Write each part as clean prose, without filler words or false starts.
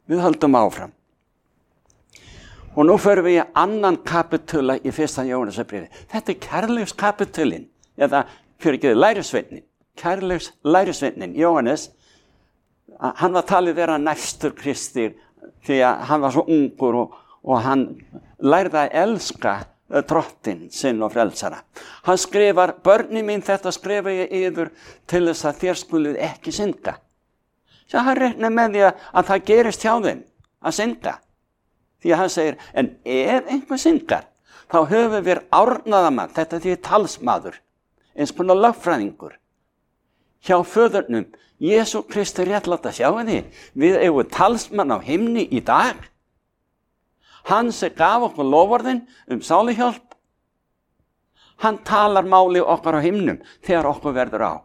Við höldum áfram. Og nú förum við í annan kapitula í 1. Jóhannesarbréfi. Þetta kærleikskapitulinn, eða lærisveinin. Kærleikslærisveinin, Jóhannes, hann var talið vera næstur Kristi því að hann var svo ungur og hann lærði að elska drottinn sinn og frelsara. Hann skrifar, börni mín, þetta skrifa ég yfir til þess að þér skuluð ekki synda. Så hann reiknar með því að það gerist hjá þeim að synda. Því að hann segir, en ef einhver syndar, þá höfum við árnaðamann, þetta því talsmaður, eins konar lögfræðingur, hjá föðurnum, Jesú Kristi réttláta, sjáu því, við eigum talsmann á himni í dag. Hann sem gaf okkur loforðin sáluhjálp, hann talar máli okkar á himnum þegar okkur verður á.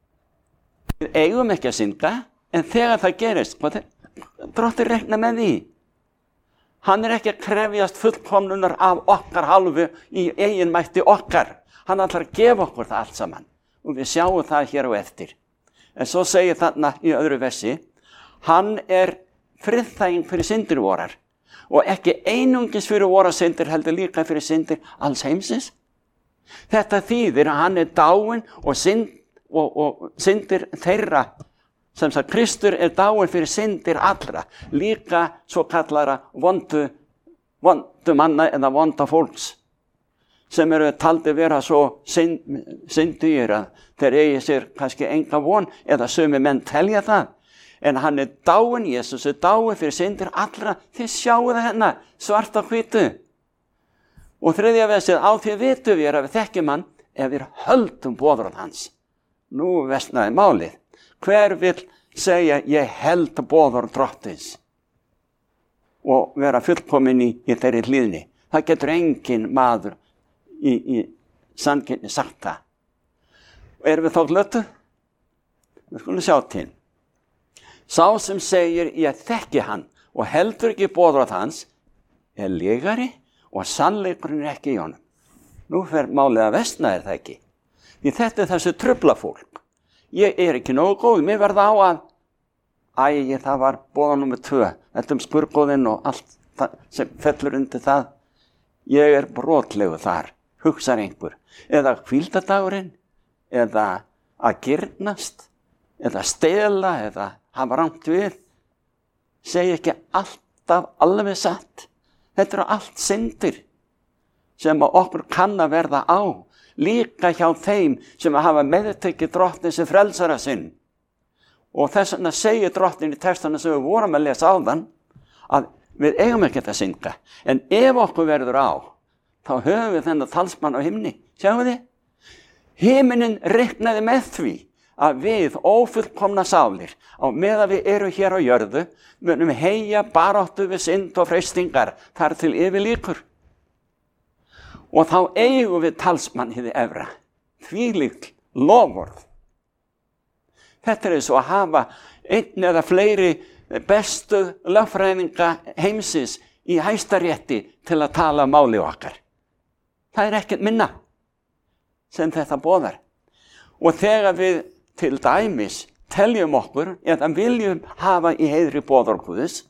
Við eigum ekki að synda, en þegar það gerist, Drottinn reiknar með því. Hann ekki að krefjast fullkomnunar af okkar hálfu í eigin mætti okkar. Hann ætlar að gefa okkur það allt saman. Og við sjáum það hér á eftir. En svo segir þarna í öðru versi, hann friðþæging fyrir syndir vorar. Og ekki einungis fyrir vorar syndir, heldur líka fyrir syndir alls heimsins. Þetta þýðir að hann dáinn og syndir þeirra. Sem sagt, Kristur dáinn fyrir syndir allra, líka svo kallara vondu manna eða vonda fólks, sem taldi vera svo syndugir að þeir eigi sér kannski enga von, eða sumi menn telja það. En hann dáinn, Jesus dáinn fyrir syndir allra, þið sjáu það hérna, svart á hvítu. Og þriðja versið, á því vitum við að við þekkjum hann, ef við höldum boðorð hans. Nú versnaði málið. Hver vill segja, ég held boðorð drottins og vera fullkomin í þeirri hlýðni? Það getur engin maður í sanngirni sagt það. Og erum við þá glötu? Við skulum sjá til. Sá sem segir, ég þekki hann og heldur ekki boðorð hans, legari og sannleikurinn ekki í honum. Nú fer málið að versna það ekki. Því þetta þessu trufla fólk. Ég ekki nógu góð, mér verða á að það var boða númer 2, þetta skurðgóðinn og allt það, sem fellur undir það. Ég brotlegu þar, hugsar einhver, eða hvíldardagurinn, eða að girnast, eða stela, eða hafa rangt við. Segi ekki alltaf alveg satt. Þetta allt syndir sem okkur kann að verða á. Líka hjá þeim sem hafa meðtekið drottinn sem frelsara sinn. Og þess vegna segir drottinn í textana sem við vorum að lesa áðan, að við eigum ekki að synda. En ef okkur verður á, þá höfum við þennan talsmann á himni. Sjáum við þið? Himinin reiknaði með því að við ófullkomna sálir, á meðan við erum hér á jörðu, munum heia baráttu við synd og freistingar þar til yfir líkur. Og þá eigum við talsmann hið efra, þvílíkt loforð. Þetta eins og að hafa einn eða fleiri bestu lögfræðinga heimsins í Hæstarétti til að tala máli okkar. Það ekkert minna sem þetta boðar. Og þegar við til dæmis teljum okkur eða viljum hafa í heiðri boðorð Guðs,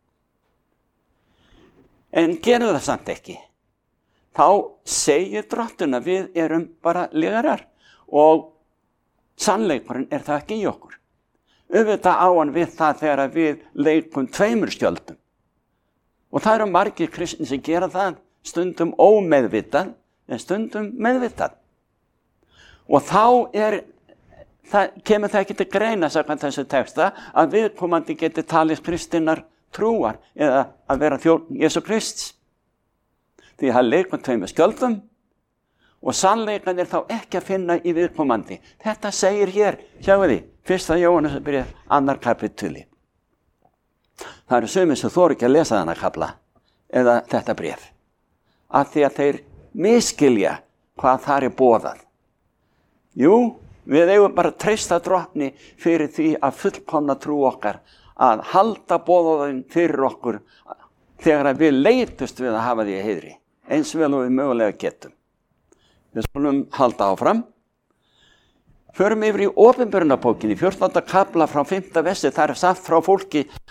en gerum það samt ekki, þá segir drottinn að við erum bara legarar og sannleikurinn það ekki í okkur. Auðvitað á hann við það þegar við leikum 2 skjöldum. Og það eru margir kristnir sem gera það, stundum ómeðvitað, en stundum meðvitað. Og þá kemur það ekki til greina, samkvæmt þessu texta, að viðkomandi geti talið kristinnar trúar eða að vera þjónn Jesú Krists. Því það leikum 2 skjöldum og sannleikan þá ekki að finna í viðkomandi. Þetta segir hér, sjáu því, 1. Jóhannesarbréf, 2. kapituli. Það eru sumir sem þora ekki að lesa þennan kafla eða þetta bréf, af því að þeir misskilja hvað þar boðað. Jú, við eigum bara að treysta drottni fyrir því að fullkomna trú okkar, að halda boðaðinn fyrir okkur þegar við leitust við að hafa því að heiðri, eins vel og við mögulega getum. Við skulum halda áfram. Förum yfir í Opinberunarbókinni, 14. kafla frá 5. versi, þar sagt frá fólki